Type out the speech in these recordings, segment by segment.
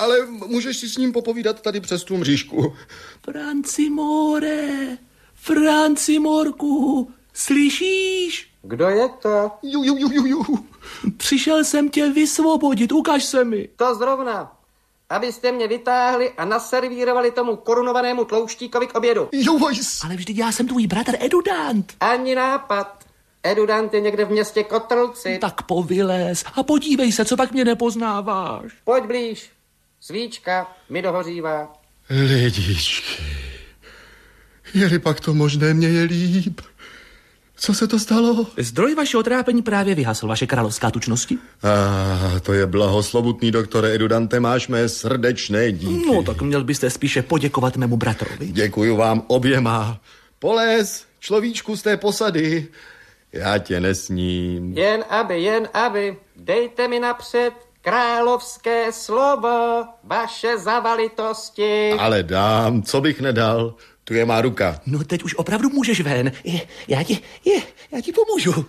ale můžeš si s ním popovídat tady přes tu mřížku. Francimorku, slyšíš? Kdo je to? Ju. Přišel jsem tě vysvobodit, ukaž se mi. To zrovna. Abyste mě vytáhli a naservírovali tomu korunovanému tlouštíkovi k obědu. Ale vždyť já jsem tvůj bratr Edudant. Ani nápad. Edudant je někde v městě Kotrlci. Tak povylez a podívej se, co pak mě nepoznáváš. Pojď blíž. Svíčka mi dohořívá. Lidičky, je-li pak to možné, mě je líp. Co se to stalo? Zdroj vašeho trápení právě vyhasl, vaše královská tučnosti. To je blahoslovutný doktore Edudante, máš mé srdečné díky. No, tak měl byste spíše poděkovat mému bratrovi. Děkuju vám oběma. Polez, človíčku z té posady. Já tě nesním. Jen aby. Dejte mi napřed královské slovo, vaše zavalitosti. Ale dám, co bych nedal. Tu je má ruka. No teď už opravdu můžeš ven. Já ti pomůžu.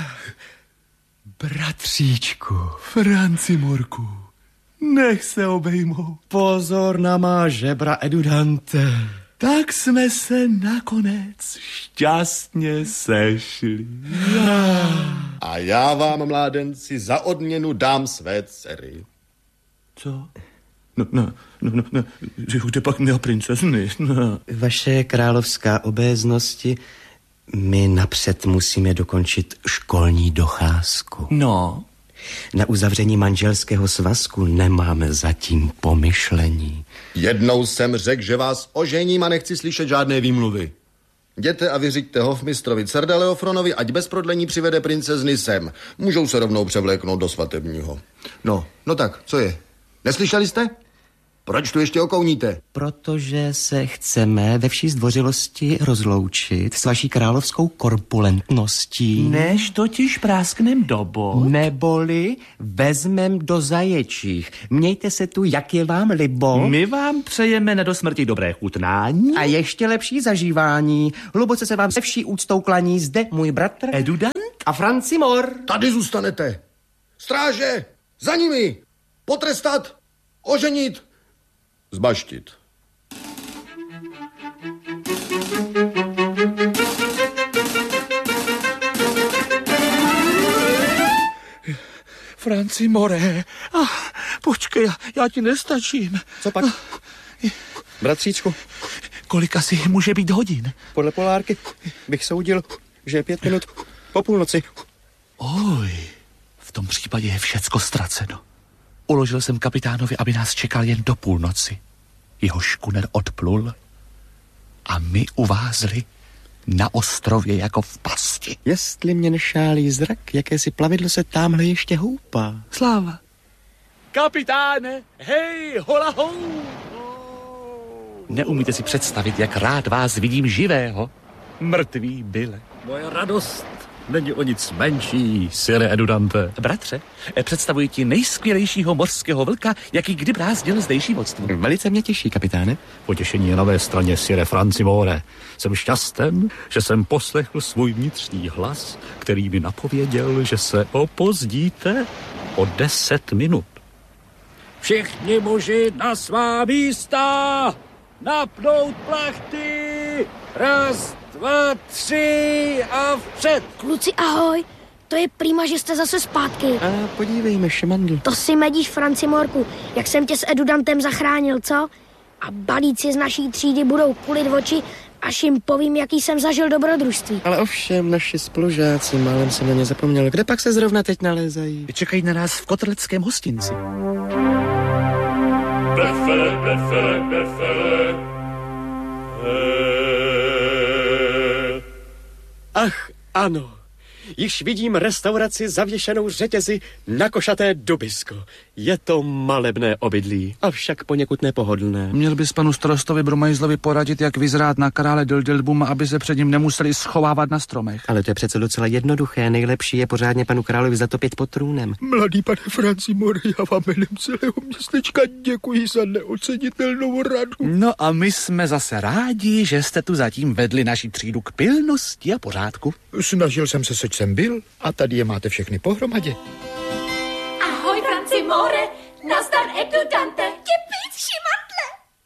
Bratříčku, Francimorku, nech se obejmou. Pozor na má žebra, Edudante. Tak jsme se nakonec šťastně sešli. A já vám, mládenci, za odměnu dám své dcery. Co? No, že jde pak měl princezny. No. Vaše královská obéznosti, my napřed musíme dokončit školní docházku. No. Na uzavření manželského svazku nemáme zatím pomyšlení. Jednou jsem řekl, že vás ožením a nechci slyšet žádné výmluvy. Jděte a vyřiďte hofmistrovi Cerdaleofronovi, ať bez prodlení přivede princezny sem. Můžou se rovnou převléknout do svatebního. No tak, co je? Neslyšeli jste? Proč tu ještě okouníte? Protože se chceme ve vší zdvořilosti rozloučit s vaší královskou korpulentností. Než totiž prásknem do bod. Neboli vezmem do zaječích. Mějte se tu, jak je vám libo. My vám přejeme na dosmrti dobré chutnání. A ještě lepší zažívání. Hluboce se vám se vší úctou klaní zde můj bratr Edudant a Francimor. Tady zůstanete. Stráže, za nimi. Potrestat, oženit, zbaštit. Francimore, počkej, já ti nestačím. Co pak? Bratříčku. Kolik asi může být hodin? Podle polárky bych soudil, že je 5 minut po půlnoci. Oj, v tom případě je všecko ztraceno. Uložil jsem kapitánovi, aby nás čekal jen do půlnoci. Jeho škuner odplul a my uvázli na ostrově jako v pasti. Jestli mě nešálí zrak, jakési plavidlo se támhle ještě houpá. Sláva. Kapitáne, hej, hola hou. Neumíte si představit, jak rád vás vidím živého. Mrtvý byle. Moje radost není o nic menší, sire Edudante. Bratře, představuji ti nejskvělejšího mořského vlka, jaký kdy brázdil zdejší vodstvo. Velice mě těší, kapitáne. Potěšení je na mé straně, sire Francimore. Jsem šťasten, že jsem poslechl svůj vnitřní hlas, který mi napověděl, že se opozdíte o 10 minut. Všichni muži na svá místa! Napnout plachty! 1, 2, 3 a vpřed! Kluci, ahoj! To je prima, že jste zase zpátky. A podívejme, šemandl. To si medíš, Francimorku, jak jsem tě s Edudantem zachránil, co? A balíci z naší třídy budou kulit oči, až jim povím, jaký jsem zažil dobrodružství. Ale ovšem, naši spolužáci, málem jsem na ně zapomněl. Kde pak se zrovna teď nalézají? Čekají na nás v kotrleckém hostinci. Befele. Ach, ano. Již vidím restauraci zavěšenou řetězy na košaté dubisko. Je to malebné obydlí, avšak poněkud nepohodlné. Měl bys panu starostovi Brumajzlovi poradit, jak vyzrát na krále Dildilbuma, aby se před ním nemuseli schovávat na stromech. Ale to je přece docela jednoduché. Nejlepší je pořádně panu královi zatopit pod trůnem. Mladý pane Francimore, já vám jménem celého městečka děkuji za neocenitelnou radu. No a my jsme zase rádi, že jste tu zatím vedli naši třídu k pilnosti a pořádku. Snažil jsem se, seč jsem byl, a tady je máte všechny pohromadě. Ahoj, Francimore, nazdar Edudante,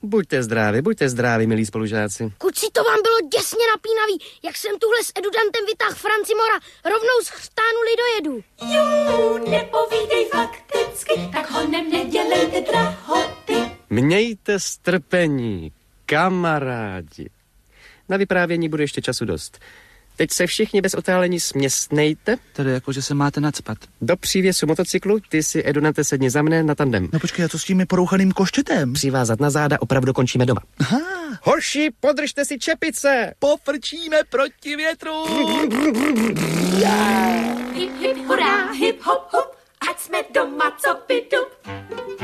Buďte zdraví, milí spolužáci. Kuci, to vám bylo děsně napínavý, jak jsem tuhle s edudantem vytáhl Francimora rovnou z chřtánu lidojedu. Jo, nepovídej fakticky, tak honem nedělejte drahoty. Mějte strpení, kamarádi. Na vyprávění bude ještě času dost. Teď se všichni bez otálení směstnejte. Tedy jako, že se máte nacpat. Do přívěsu motocyklu, ty si, Edunante, sedni za mne na tandem. No počkej, a co s tím porouchaným koštětem? Přivázat na záda, opravdu končíme doma. Aha. Hoši, podržte si čepice! Pofrčíme proti větru! Hip, hip, hurá, hip, hop, hop, ať jsme doma, co pidu.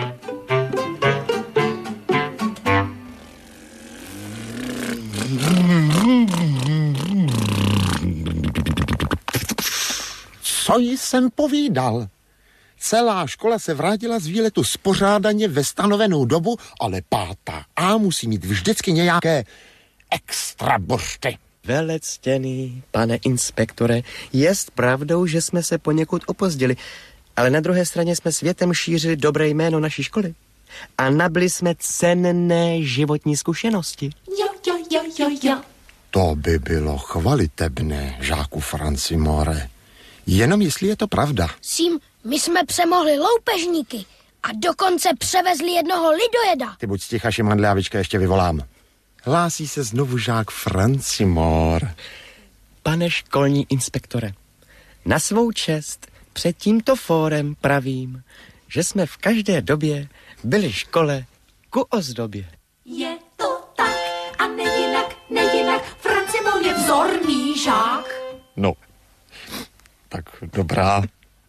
Co jsem povídal? Celá škola se vrátila z výletu spořádaně ve stanovenou dobu, ale 5. A musí mít vždycky nějaké extra buršty. Velectěný, pane inspektore, jest pravdou, že jsme se poněkud opozdili, ale na druhé straně jsme světem šířili dobré jméno naší školy a nabili jsme cenné životní zkušenosti. Jo. To by bylo chvalitebné, žáku Francimore. Jenom jestli je to pravda. Sím, my jsme přemohli loupežníky a dokonce převezli jednoho lidojeda. Ty buď sticha, Šimandle, já Vička ještě vyvolám. Hlásí se znovu žák Francimor. Pane školní inspektore, na svou čest před tímto fórem pravím, že jsme v každé době byli škole ku ozdobě. Je to tak a nejinak, Francimor je vzorný žák. No, tak dobrá.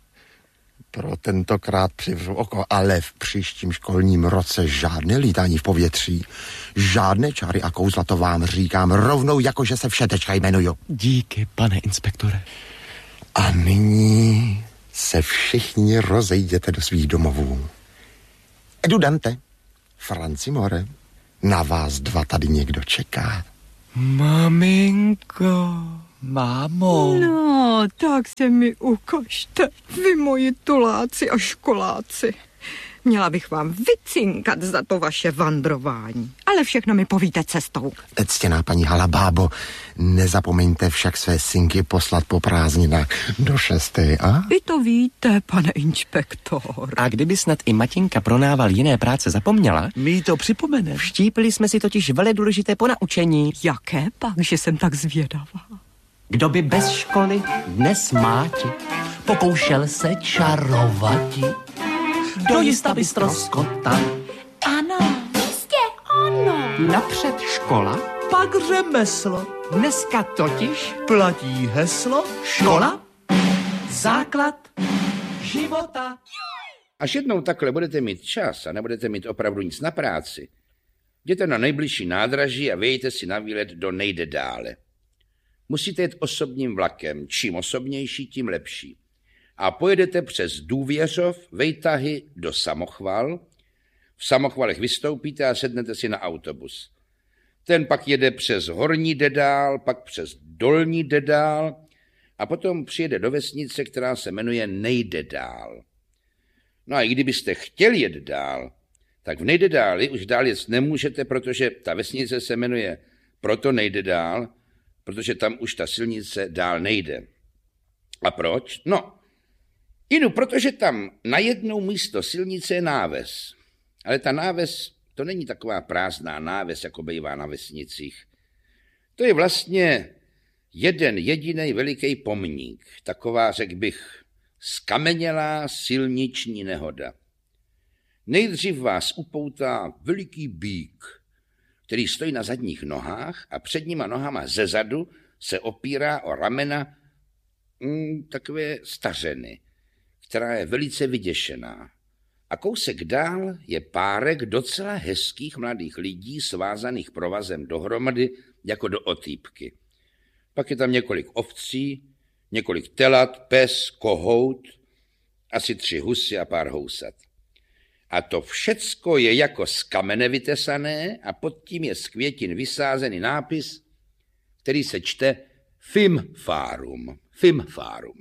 Pro tentokrát přivřu oko, ale v příštím školním roce žádné lítání v povětří, žádné čáry a kouzla, to vám říkám rovnou, jakože se všetečka jmenuju. Díky, pane inspektore. A nyní se všichni rozejděte do svých domovů. Edudante, Francimore, na vás 2 tady někdo čeká. Maminko. Mámo. No, tak se mi ukažte, vy moji tuláci a školáci. Měla bych vám vycinkat za to vaše vandrování, ale všechno mi povíte cestou. Ctěná paní Halabábo, nezapomeňte však své synky poslat po prázdninách do 6. A? Vy to víte, pane inspektor. A kdyby snad i Matěnka pro nával jiné práce zapomněla, My to připomene. vštípili jsme si totiž veledůležité ponaučení. Jaké pak, že jsem tak zvědavá? Kdo by bez školy dnes máti? Pokoušel se čarovati. Dojista bystroskota. Ano, jistě ano. Napřed škola, Pak řemeslo. dneska totiž Platí heslo. Škola. Základ života. Až jednou takhle budete mít čas a nebudete mít opravdu nic na práci, jděte na nejbližší nádraží a vyjďte si na výlet do nejde dále. Musíte jet osobním vlakem, čím osobnější, tím lepší. A pojedete přes Důvěřov, Vejtahy do Samochval. V Samochvalech vystoupíte a sednete si na autobus. Ten pak jede přes Horní Dedál, pak přes Dolní Dedál a potom přijede do vesnice, která se jmenuje Nejde dál. No a i kdybyste chtěli jet dál, tak v Nejde dáli už dál jet nemůžete, protože ta vesnice se jmenuje Proto nejde dál, protože tam už ta silnice dál nejde. A proč? No, jdu, protože tam na jednou místo silnice je náves. Ale ta náves, to není taková prázdná náves, jako bývá na vesnicích. To je vlastně jeden jediný veliký pomník, taková, řekl bych, skamenělá silniční nehoda. Nejdřív vás upoutá veliký býk, který stojí na zadních nohách a předníma nohama zezadu se opírá o ramena takové stařeny, která je velice vyděšená. A kousek dál je párek docela hezkých mladých lidí svázaných provazem dohromady jako do otýpky. Pak je tam několik ovcí, několik telat, pes, kohout, asi 3 husy a pár housat. A to všecko je jako z kamene vytesané a pod tím je z květin vysázený nápis, který se čte Fimfarum. Fimfarum.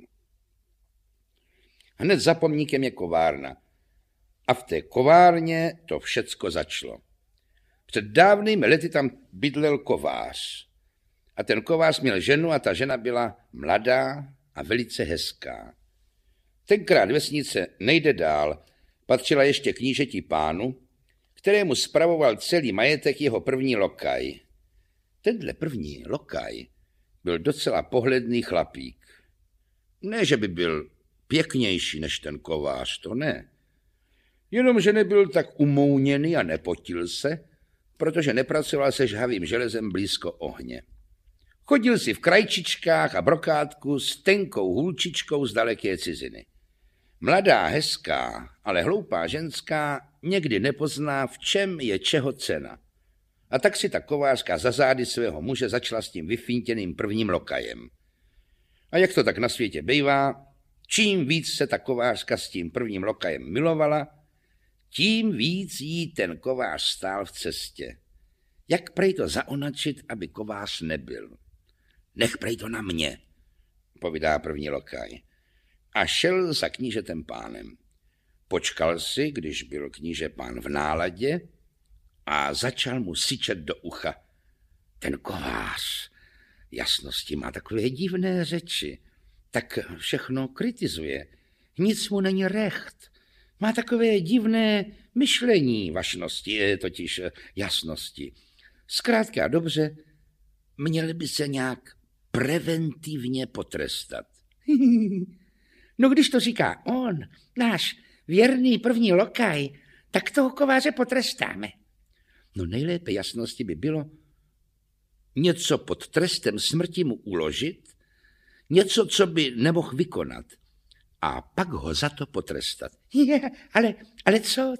Hned za pomníkem je kovárna. A v té kovárně to všecko začalo. Před dávnými lety tam bydlel kovář. A ten kovář měl ženu a ta žena byla mladá a velice hezká. Tenkrát vesnice Nejde dál patřila ještě knížeti pánu, kterému spravoval celý majetek jeho první lokaj. Tenhle první lokaj byl docela pohledný chlapík. Ne, že by byl pěknější než ten kovář, to ne. Jenomže nebyl tak umouněný a nepotil se, protože nepracoval se žhavým železem blízko ohně. Chodil si v krajčičkách a brokátku s tenkou hůlčičkou z daleké ciziny. Mladá, hezká, ale hloupá ženská někdy nepozná, v čem je čeho cena. A tak si ta kovářka za zády svého muže začala s tím vyfintěným prvním lokajem. A jak to tak na světě bývá, čím víc se ta kovářka s tím prvním lokajem milovala, tím víc jí ten kovář stál v cestě. Jak prej to zaonačit, aby kovář nebyl? Nech prej to na mě, povídá první lokaj. A šel za knížetem pánem. Počkal si, když byl kníže pán v náladě, a začal mu syčet do ucha. Ten kovář jasnosti má takové divné řeči, tak všechno kritizuje. Nic mu není recht. Má takové divné myšlení vašnosti, totiž jasnosti. Zkrátka dobře, měli by se nějak preventivně potrestat. No když to říká on, náš věrný první lokaj, tak toho kováře potrestáme. No nejlépe jasnosti by bylo něco pod trestem smrti mu uložit, něco, co by nemohl vykonat, a pak ho za to potrestat. Ale co?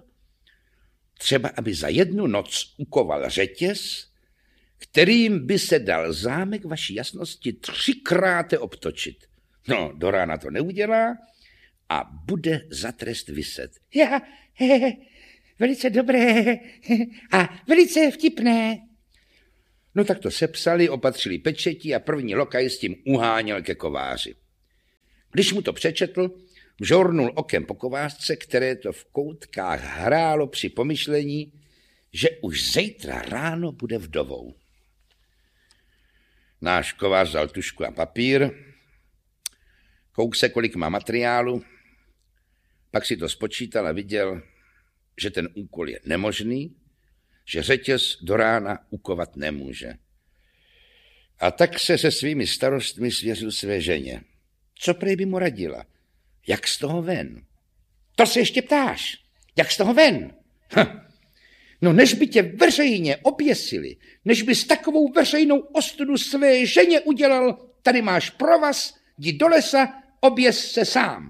Třeba, aby za jednu noc ukoval řetěz, kterým by se dal zámek vaší jasnosti 3krát obtočit. No, do rána to neudělá a bude za trest viset. Velice dobré a velice vtipné. No tak to sepsali, opatřili pečetí a první lokaj s tím uháněl ke kováři. Když mu to přečetl, vžornul okem po kovářce, které to v koutkách hrálo při pomyšlení, že už zítra ráno bude vdovou. Náš kovář dal tužku a papír, kouk se, kolik má materiálu, pak si to spočítal a viděl, že ten úkol je nemožný, že řetěz do rána ukovat nemůže. A tak se se svými starostmi svěřil své ženě. Co prej by mu radila? Jak z toho ven? To se ještě ptáš. Jak z toho ven? No než by tě veřejně oběsili, než bys takovou veřejnou ostudu své ženě udělal, tady máš provaz, jdi do lesa, oběs se sám.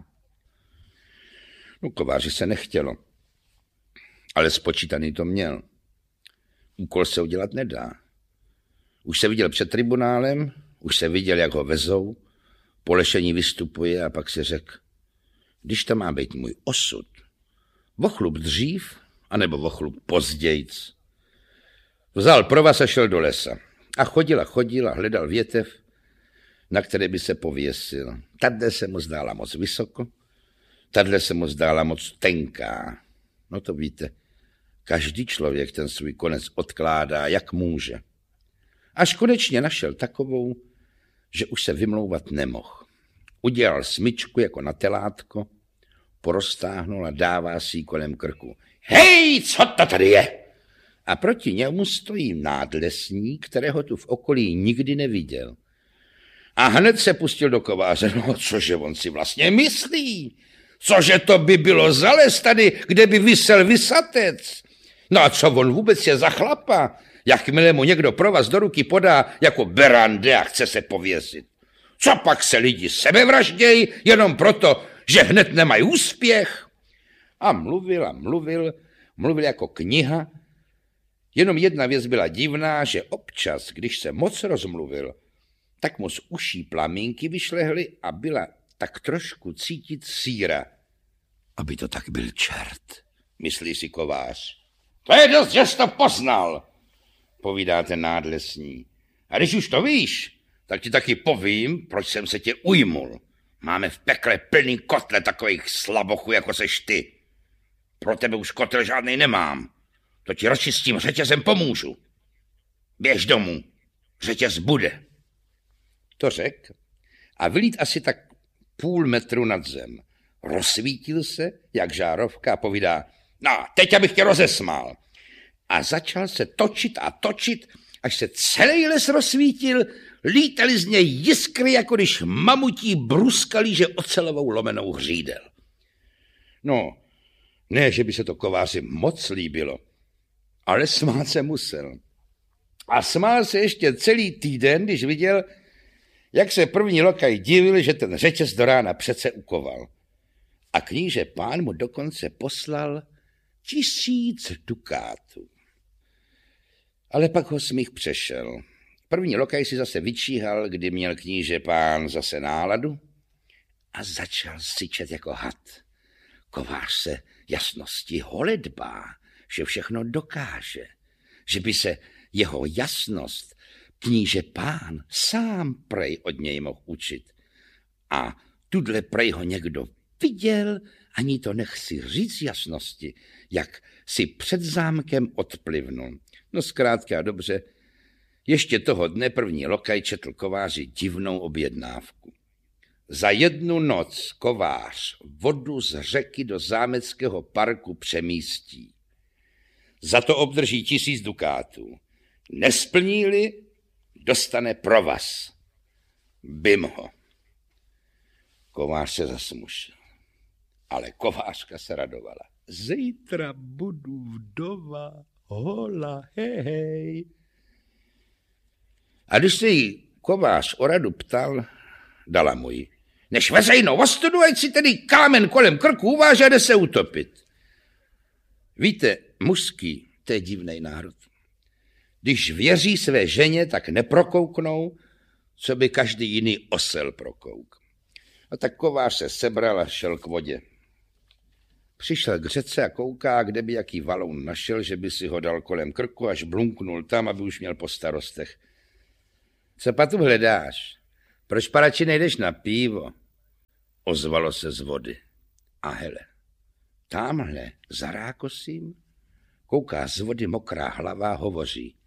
No kováři se nechtělo, ale spočítaný to měl. Úkol se udělat nedá. Už se viděl před tribunálem, už se viděl, jak ho vezou, po lešení vystupuje a pak si řekl, když to má být můj osud, vochlup dřív, anebo vochlup pozdějc. Vzal provaz a šel do lesa. A chodil a hledal větev, na které by se pověsil. Tadle se mu zdála moc vysoko, tadle se mu zdála moc tenká. No to víte, každý člověk ten svůj konec odkládá, jak může. Až konečně našel takovou, že už se vymlouvat nemohl. Udělal smyčku jako na telátko, poroztáhnul a dává si ji kolem krku. Hej, co to tady je? A proti němu stojí nádlesník, kterého tu v okolí nikdy neviděl. A hned se pustil do kováře. No, cože on si vlastně myslí? Cože to by bylo za les tady, kde by visel visatec? No a co on vůbec je za chlapa? Jakmile mu někdo provaz do ruky podá jako berande a chce se pověsit. Co pak se lidi sebevraždějí jenom proto, že hned nemají úspěch? A mluvil jako kniha. Jenom jedna věc byla divná, že občas, když se moc rozmluvil, tak mu z uší plamínky vyšlehly a byla tak trošku cítit síra. Aby to tak byl čert, myslí si kovář. To je dost, že jsi to poznal, povídá ten nádlesní. A když už to víš, tak ti taky povím, proč jsem se tě ujmul. Máme v pekle plný kotle takových slabochů, jako seš ty. Pro tebe už kotel žádnej nemám. To ti radši s tím řetězem pomůžu. Běž domů, řetěz bude. To řekl a vylít asi tak 0,5 metru nad zem. Rozsvítil se, jak žárovka a povídá, no, teď abych tě rozesmál. A začal se točit a točit, až se celý les rozsvítil, lítaly z něj jiskry, jako když mamutí bruskali, že ocelovou lomenou hřídel. No, ne, že by se to kováři moc líbilo, ale smát se musel. A smál se ještě celý týden, když viděl, jak se první lokaj divil, že ten řetěz do rána přece ukoval. A kníže pán mu dokonce poslal 1000 dukátů. Ale pak ho smích přešel. První lokaj si zase vyčíhal, kdy měl kníže pán zase náladu a začal syčet jako had. Kovář se jasnosti holedbá, že všechno dokáže, že by se jeho jasnost kníže pán sám prej od něj mohl učit. A tudle prej ho někdo viděl, ani to nechci říct jasnosti, jak si před zámkem odplivnul. No zkrátka dobře, ještě toho dne první lokaj četl kováři divnou objednávku. Za 1 noc kovář vodu z řeky do zámeckého parku přemístí. Za to obdrží 1000 dukátů. Nesplní-li, dostane provaz. Bym ho. Kovář se zasmušil. Ale kovářka se radovala. Zítra budu vdova, hola, hej. A když se jí kovář o radu ptal, dala mu ji. Než veřejnou ostudu, ať si tedy kámen kolem krku uváže a jde se utopit. Víte, mužský, to je divnej národ. Když věří své ženě, tak neprokouknou, co by každý jiný osel prokouk. A tak kovář se sebral a šel k vodě. Přišel k řece a kouká, kde by jaký valoun našel, že by si ho dal kolem krku, až blunknul tam, aby už měl po starostech. Co pa tu hledáš? Proč pa radši nejdeš na pivo? Ozvalo se z vody. A hele, támhle za rákosím kouká z vody mokrá hlava a hovoří.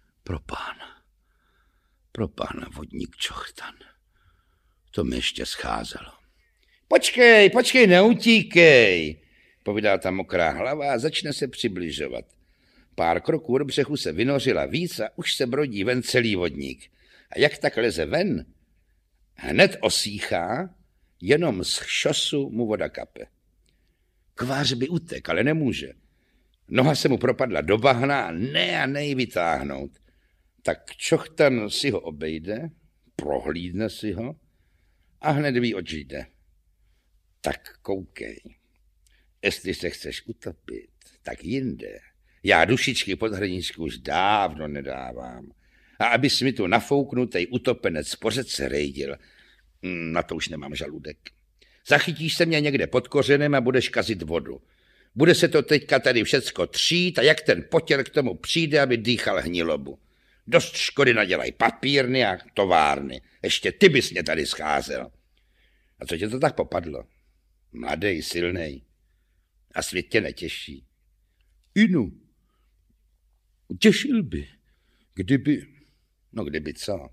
Pro pána vodník Čochtan. To mi ještě scházelo. Počkej, neutíkej, povídá ta mokrá hlava a začne se přibližovat. Pár kroků od břehu se vynořila víc a už se brodí ven celý vodník. A jak tak leze ven, hned osíchá, jenom z šosu mu voda kape. Kovář by utek, ale nemůže. Noha se mu propadla do bahna a ne ji vytáhnout. Tak Čochtan si ho obejde, prohlídne si ho a hned ví, oč jde. Tak koukej, jestli se chceš utopit, tak jinde. Já dušičky pod hrníčku už dávno nedávám. A abys mi tu nafouknutej utopenec po řece rejdil, na to už nemám žaludek. Zachytíš se mě někde pod kořenem a budeš kazit vodu. Bude se to teďka tady všecko třít a jak ten potěr k tomu přijde, aby dýchal hnilobu. Dost škody nadělají papírny a továrny. Ještě ty bys mě tady scházel. A co tě to tak popadlo? Mladej, silnej. A svět tě netěší. Inu, těšil by, kdyby co?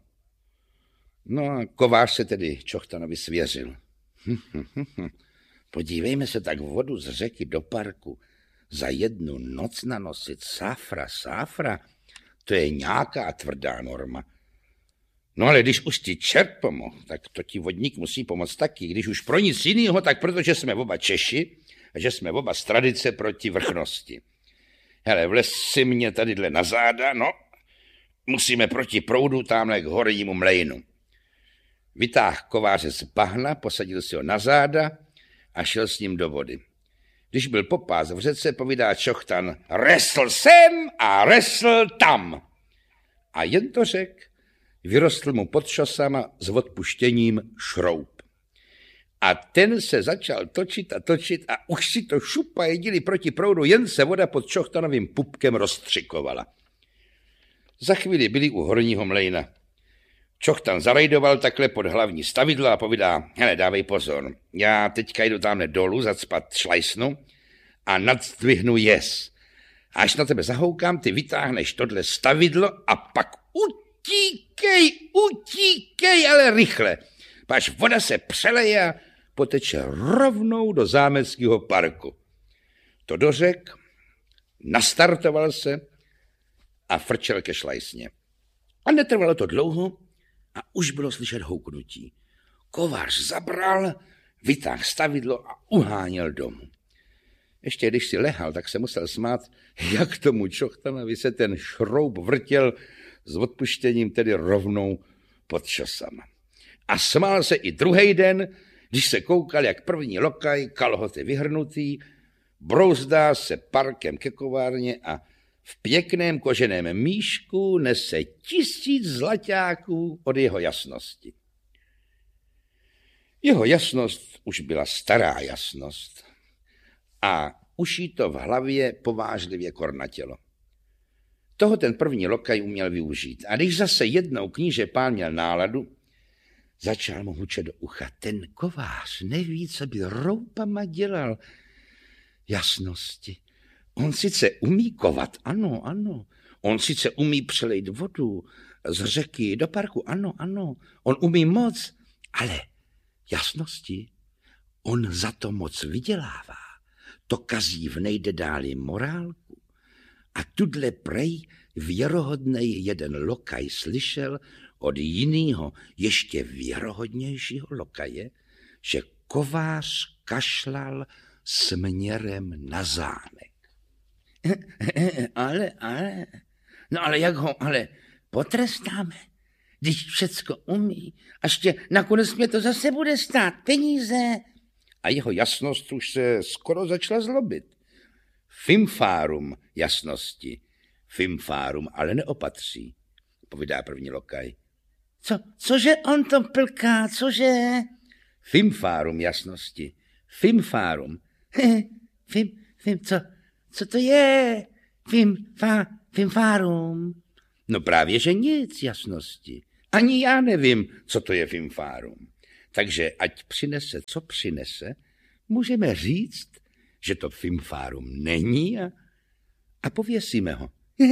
No a kovář se tedy Čochtanovi svěřil. Podívejme se tak vodu z řeky do parku. Za 1 noc nanosit sáfra, to je nějaká tvrdá norma. No ale když už ti čert pomohl, tak to ti vodník musí pomoct taky. Když už pro nic jinýho, tak protože jsme oba Češi a že jsme oba z tradice proti vrchnosti. Hele, vlez si mě tadyhle na záda, no, musíme proti proudu tamhle k hornímu mlejnu. Vytáhl kováře z bahna, posadil si ho na záda a šel s ním do vody. Když byl popás v řece, povídá Čochtan, resl sem a resl tam. A jen to řek, vyrostl mu pod šosama s odpuštěním šroub. A ten se začal točit a už si to šupa jedili proti proudu, jen se voda pod Čochtanovým pupkem rozstřikovala. Za chvíli byli u horního mlejna. Čochtan zarejdoval takhle pod hlavní stavidlo a povídá, hele, dávej pozor, já teďka jdu tamhle dolů zacpat šlajsnu a nadzdvihnu jez. A až na tebe zahoukám, ty vytáhneš tohle stavidlo a pak utíkej, ale rychle. Až voda se přeleje a poteče rovnou do zámeckého parku. To dořek, nastartoval se a frčel ke šlajsně. A netrvalo to dlouho a už bylo slyšet houknutí. Kovář zabral, vytáhl stavidlo a uháněl domů. Ještě když si lehal, tak se musel smát, jak tomu čochtanovi se ten šroub vrtěl s odpuštěním tedy rovnou pod šosama. A smál se i druhý den, když se koukal, jak první lokaj, kalhoty vyhrnutý, brouzdá se parkem ke kovárně a v pěkném koženém míšku nese 1000 zlaťáků od jeho jasnosti. Jeho jasnost už byla stará jasnost a už jí to v hlavě povážlivě kornatělo. Toho ten první lokaj uměl využít. A když zase jednou kníže pán měl náladu, začal mu hučet do ucha. Ten kovář neví, co by roupama dělal. Jasnosti. On sice umí kovat, ano. On sice umí přelejt vodu z řeky do parku, ano. On umí moc, ale jasnosti, on za to moc vydělává. To kazí v nejde dáli morálku. A tudle prej věrohodnej jeden lokaj slyšel od jinýho ještě věrohodnějšího lokaje, že kovář kašlal směrem na zámek. Ale jak ho potrestáme, když všecko umí, a ještě nakonec mě to zase bude stát peníze. A jeho jasnost už se skoro začala zlobit. Fimfárum jasnosti. Fimfárum ale neopatří, povídá první lokaj. Cože on to plká, cože? Fimfárum jasnosti. Fimfárum. Co to je? Fimfárum. No právě, že nic jasnosti. Ani já nevím, co to je fimfárum. Takže ať přinese, co přinese, můžeme říct, že to fimfárum není a pověsíme ho.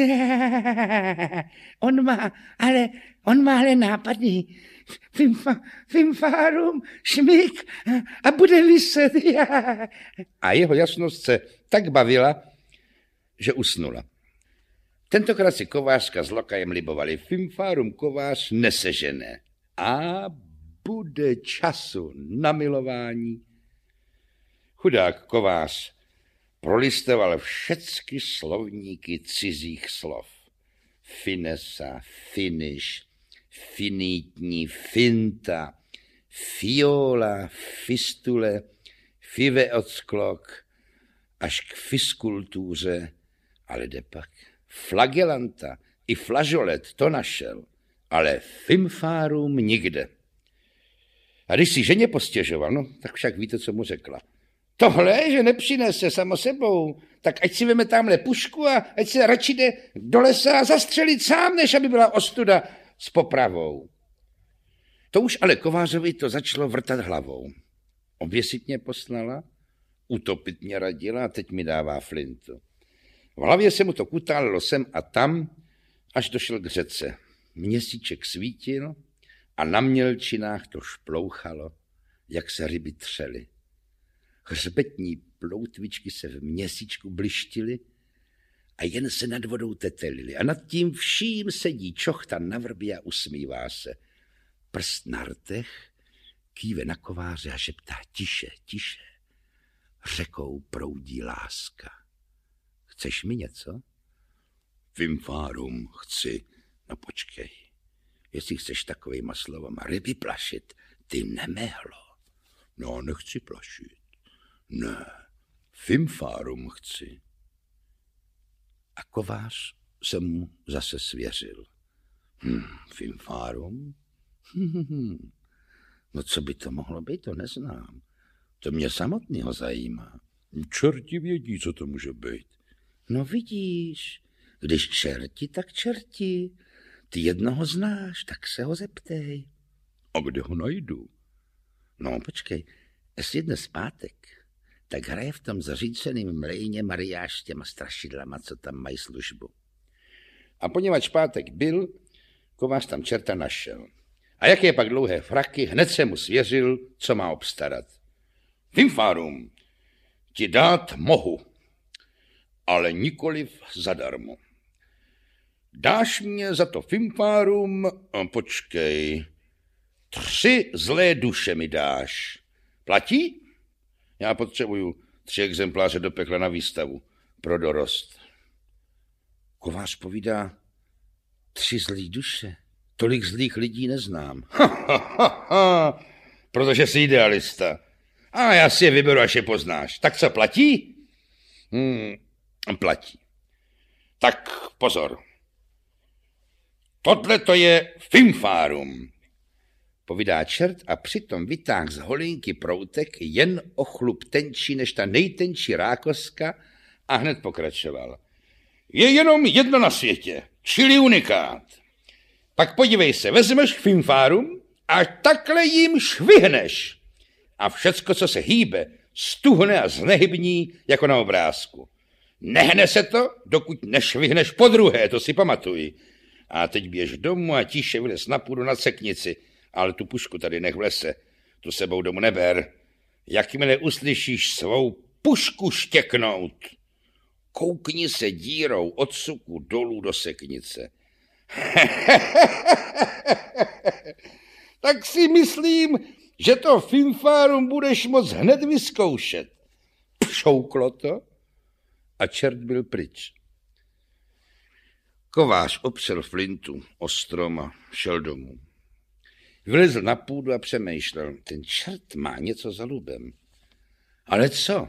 On má ale nápady. Fimfárum, šmik a bude vyset. A jeho jasnost se tak bavila, že usnula. Tentokrát si kovářka s lokajem libovali. Fimfárum kovář nesežené. A bude času na milování. Chudák kovář prolistoval všecky slovníky cizích slov. Finesa, finiš, finitní, finta, fiola, fistule, fiveocklok, až k fiskultuře, ale depak. Flagelanta i flažolet to našel, ale fimfárum nikde. A když si ženě postěžoval, no, tak však víte, co mu řekla. Tohle, že nepřinese samo sebou, tak ať si veme tamhle pušku a ať se radši jde do lesa a zastřelit sám, než aby byla ostuda s popravou. To už ale kovářovi to začalo vrtat hlavou. Oběsit mě poslala, utopit mě radila a teď mi dává flintu. V hlavě se mu to kutálilo sem a tam, až došel k řece. Měsíček svítil a na mělčinách to šplouchalo, jak se ryby třely. Hřbetní ploutvičky se v měsíčku blištily a jen se nad vodou tetelily. A nad tím vším sedí čochta na vrbě a usmívá se. Prst na rtech, kýve na kováře a šeptá tiše, tiše. Řekou proudí láska. Chceš mi něco? Fimfárum chci. No počkej, jestli chceš takovejma slovama ryby plašit, ty nemehlo. No, nechci plašit. Ne, fimfárum chci. A kovář se mu zase svěřil. Fimfárum? No co by to mohlo být, to neznám. To mě samotného zajímá. Čerti vědí, co to může být. No vidíš, když čerti, tak čerti. Ty jednoho znáš, tak se ho zeptej. A kde ho najdu? No počkej, jestli je dnes pátek, tak hraje v tom zaříceným mlejně Mariáš s těma strašidlama, co tam mají službu. A poněvadž pátek byl, Kovář tam čerta našel. A jaké pak dlouhé fraky, hned se mu svěřil, co má obstarat. Fimfárum ti dát mohu, ale nikoliv zadarmo. Dáš mě za to fimfárum, počkej, 3 zlé duše mi dáš. Platí? Já potřebuju 3 exempláře do pekla na výstavu pro dorost. Kovář povídá, 3 zlý duše. Tolik zlých lidí neznám. Protože jsi idealista. A já si je vyberu, až je poznáš. Tak co, platí? Platí. Tak pozor. Tohle to je fimfárum, povídá čert a přitom vytáhl z holinky proutek jen o chlup tenčí než ta nejtenčí rákoska a hned pokračoval. Je jenom jedno na světě, čili unikát. Pak podívej se, vezmeš fimfárum a takhle jim švihneš. A všecko, co se hýbe, stuhne a znehybní jako na obrázku. Nehne se to, dokud nešvihneš podruhé, to si pamatuj. A teď běž domů a tiše vylez na půdu na seknici, ale tu pušku tady nech v lese, tu sebou domů neber. Jakmile uslyšíš svou pušku štěknout, koukni se dírou od suku dolů do seknice. Tak si myslím, že to fimfárum budeš moc hned vyzkoušet. Pšouklo to a čert byl pryč. Kovář opřel flintu o strom a šel domů. Vylezl na půdu a přemýšlel, ten čert má něco za lubem. Ale co?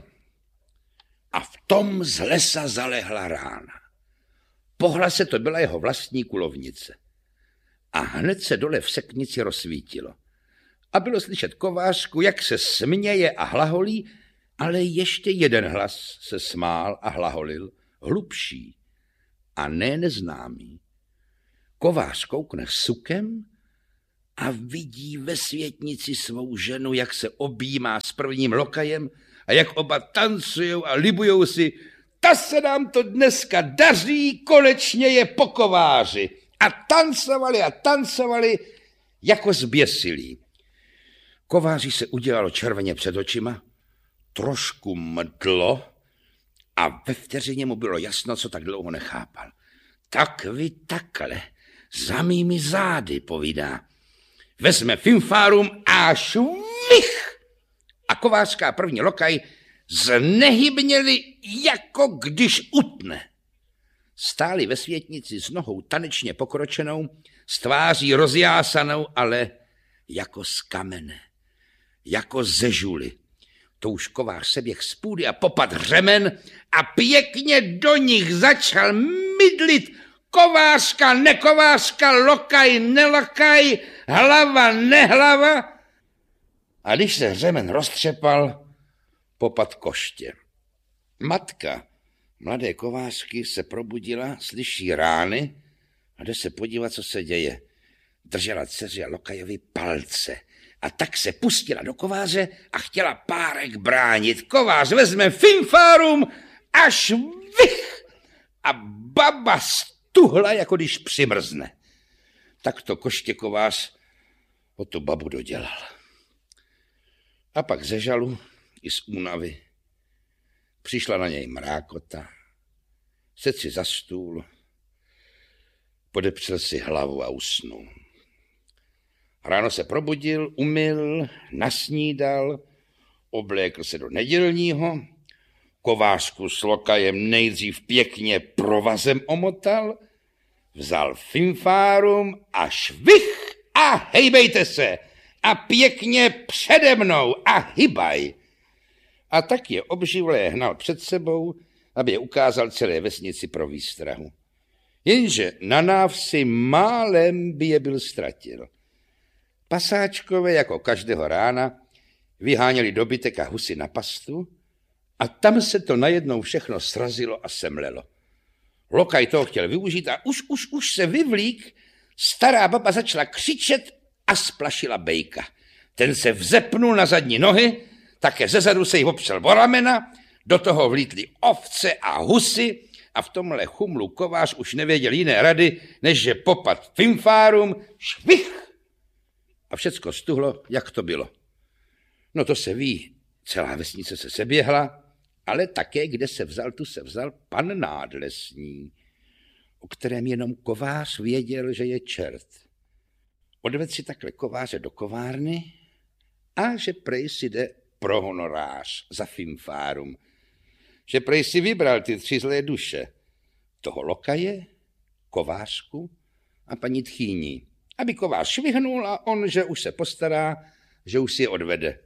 A v tom z lesa zalehla rána. Po hlase to byla jeho vlastní kulovnice. A hned se dole v seknici rozsvítilo. A bylo slyšet Kovářku, jak se směje a hlaholí, ale ještě jeden hlas se smál a hlaholil, hlubší a ne neznámý. Kovář koukne sukem a vidí ve světnici svou ženu, jak se objímá s prvním lokajem a jak oba tancujou a libujou si, ta se nám to dneska daří, konečně je po Kováři. A tancovali jako zběsilí. Kováři se udělalo červeně před očima, trošku mdlo a ve vteřině mu bylo jasno, co tak dlouho nechápal. Tak vy takhle, za mými zády, povídá. Vezme fimfárum a švih! A kovářská první lokaj znehybněli, jako když utne. Stáli ve světnici s nohou tanečně pokročenou, s tváří rozjásanou, ale jako z kamene, jako ze žuly. To už kovář se běh z půdy a popad řemen a pěkně do nich začal mydlit. Kovářka, nekovářka, lokaj, nelokaj, hlava, nehlava. A když se řemen roztřepal, popad koště. Matka mladé kovářky se probudila, slyší rány a jde se podívat, co se děje. Držela dceři a lokajovi palce a tak se pustila do kováře a chtěla párek bránit. Kovář vezme fimfárum a švih a baba stuhla, jako když přimrzne. Tak to koště kovář o tu babu dodělal. A pak ze žalu i z únavy přišla na něj mrákota, sedl si za stůl, podepřel si hlavu a usnul. Ráno se probudil, umyl, nasnídal, oblékl se do nedělního, kovářku s lokajem nejdřív pěkně provazem omotal, vzal fimfárum a švih a hejbejte se a pěkně přede mnou a hybaj. A tak je obživlé hnal před sebou, aby je ukázal celé vesnici pro výstrahu. Jenže na návsi málem by je byl ztratil. Pasáčkové jako každého rána vyháněli dobytek a husy na pastu a tam se to najednou všechno srazilo a semlelo. Lokaj toho chtěl využít a už se vyvlík, stará baba začala křičet a splašila bejka. Ten se vzepnul na zadní nohy, Také zezadu se jí opřel o ramena, do toho vlítly ovce a husy a v tomhle chumlu kovář už nevěděl jiné rady, než že popad fimfárum, švih! A všecko stuhlo, jak to bylo. No to se ví, celá vesnice se seběhla, ale také, kde se vzal, tu se vzal pan Nádlesní, o kterém jenom kovář věděl, že je čert. Odvedl si takhle kováře do kovárny a že prej si jde pro honorář za fimfárum. Že prej si vybral ty 3 zlé duše. Toho lokaje, kovářku a paní tchýni. Aby kovář švihnul a on, že už se postará, že už si je odvede.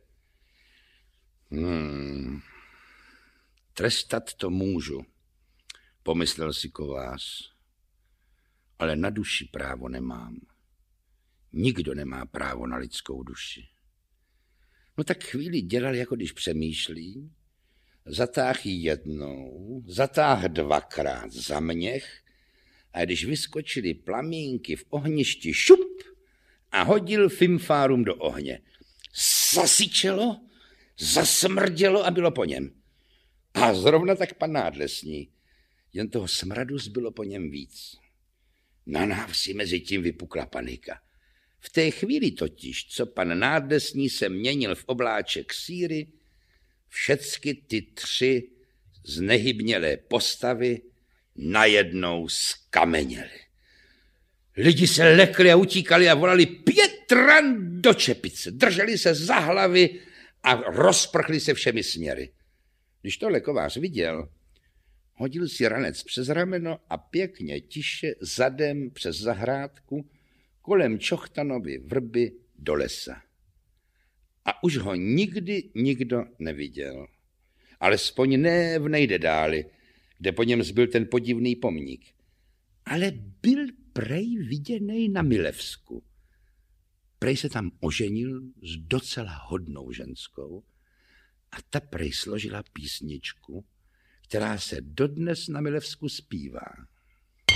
Trestat to můžu, pomyslel si kovář, ale na duši právo nemám. Nikdo nemá právo na lidskou duši. No tak chvíli dělal, jako když přemýšlí, zatáhl ji jednou, zatáhl 2krát za měch a když vyskočily plamínky v ohništi, šup a hodil fimfárum do ohně. Zasyčelo, zasmrdělo a bylo po něm. A zrovna tak pan Nádlesní, jen toho smradu zbylo po něm víc. Na návsi mezi tím vypukla panika. V té chvíli totiž, co pan Nádlesní se měnil v obláček síry, všecky ty 3 znehybnělé postavy najednou skameněly. Lidi se lekli a utíkali a volali Pětran do čepice, drželi se za hlavy a rozprchli se všemi směry. Když tohle kovář viděl, hodil si ranec přes rameno a pěkně tiše zadem přes zahrádku kolem Čochtanovy vrby do lesa. A už ho nikdy nikdo neviděl. Alespoň ne v Nejdedáli, kde po něm zbyl ten podivný pomník. Ale byl prej viděnej na Milevsku. Prej se tam oženil s docela hodnou ženskou a ta prej složila písničku, která se dodnes na Milevsku zpívá.